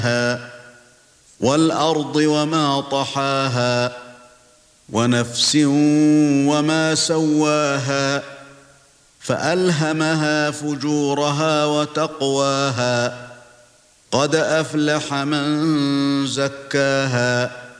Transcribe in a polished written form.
وَالْأَرْضِ وَمَا طَحَاهَا وَنَفْسٍ وَمَا سَوَّاهَا فَأَلْهَمَهَا فُجُورَهَا وَتَقْوَاهَا قَدْ أَفْلَحَ مَن زَكَّاهَا